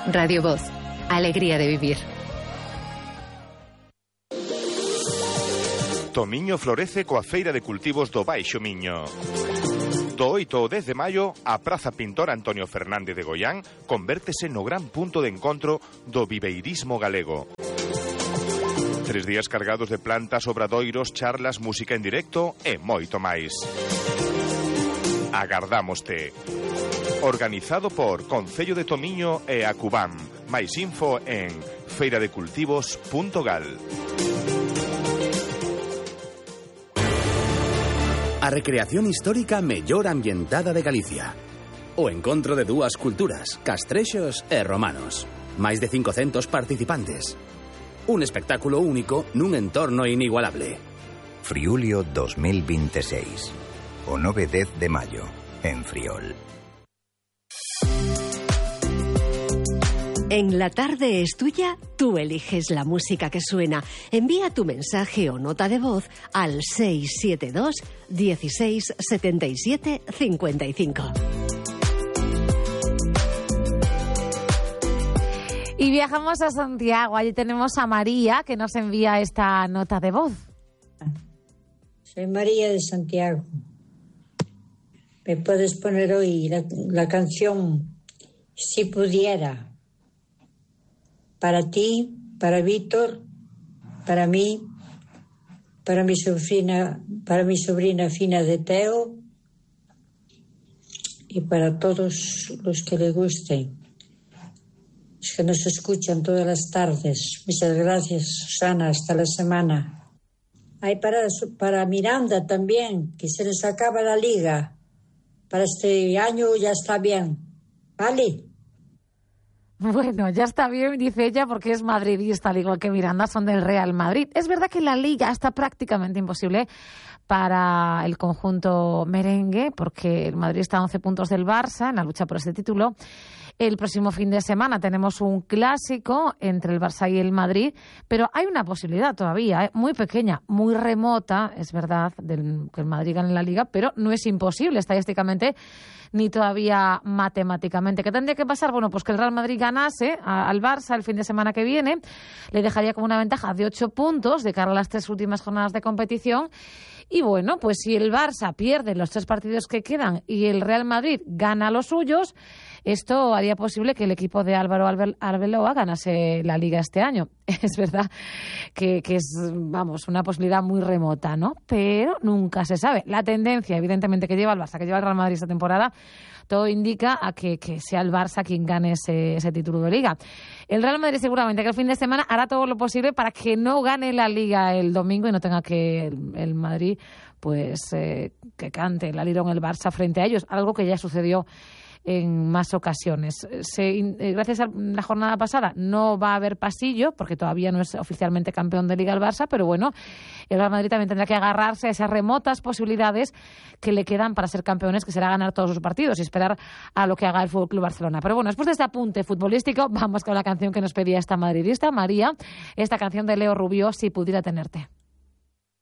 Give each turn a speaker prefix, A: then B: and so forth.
A: Radio Voz, alegría de vivir.
B: Tomiño florece coa Feira de Cultivos do Baixo Miño. Do 8 ao 10 de maio, a Praza Pintor Antonio Fernández de Goián convértese no gran punto de encontro do viveirismo galego. 3 días cargados de plantas, obradoiros, charlas, música en directo e moito máis. Agardámoste. Organizado por Concello de Tomiño e Acubam. Máis info en feiradecultivos.gal.
C: A recreación histórica mellor ambientada de Galicia. O encontro de dúas culturas, castrexos e romanos. Máis de 500 participantes. Un espectáculo único nun entorno inigualable.
D: Friulio 2026. O 9-10 de maio, en Friol.
E: En La Tarde es Tuya, tú eliges la música que suena. Envía tu mensaje o nota de voz al 672 16 77 55.
F: Y viajamos a Santiago. Allí tenemos a María, que nos envía esta nota de voz.
G: Soy María de Santiago. ¿Me puedes poner hoy la canción Si Pudiera? Para ti, para Víctor, para mí, para mi sobrina Fina de Teo y para todos los que le gusten, los que nos escuchan todas las tardes. Muchas gracias, Susana. Hasta la semana. Hay para Miranda también, que se les acaba la liga. Para este año ya está bien. ¿Vale?
F: Bueno, ya está bien, dice ella, porque es madridista, al igual que Miranda, son del Real Madrid. Es verdad que la Liga está prácticamente imposible para el conjunto merengue, porque el Madrid está a 11 puntos del Barça en la lucha por este título. El próximo fin de semana tenemos un clásico entre el Barça y el Madrid, pero hay una posibilidad todavía, muy pequeña, muy remota, es verdad, que el Madrid gane la Liga, pero no es imposible estadísticamente ni todavía matemáticamente. ¿Qué tendría que pasar? Bueno, pues que el Real Madrid ganase al Barça el fin de semana que viene, le dejaría como una ventaja de 8 puntos de cara a las 3 últimas jornadas de competición. Y bueno, pues si el Barça pierde los 3 partidos que quedan y el Real Madrid gana los suyos, esto haría posible que el equipo de Álvaro Arbeloa ganase la Liga este año. Es verdad que es, una posibilidad muy remota, ¿no? Pero nunca se sabe. La tendencia, evidentemente, que lleva el Barça, que lleva el Real Madrid esta temporada, todo indica a que sea el Barça quien gane ese título de Liga. El Real Madrid seguramente que el fin de semana hará todo lo posible para que no gane la Liga el domingo y no tenga que el Madrid que cante el alirón el Barça frente a ellos, algo que ya sucedió en más ocasiones. Gracias a la jornada pasada no va a haber pasillo porque todavía no es oficialmente campeón de Liga el Barça, pero bueno, el Real Madrid también tendrá que agarrarse a esas remotas posibilidades que le quedan para ser campeones, que será ganar todos sus partidos y esperar a lo que haga el FC Barcelona. Pero bueno, después de este apunte futbolístico, vamos con la canción que nos pedía esta madridista, María, esta canción de Leo Rubio, Si Pudiera Tenerte.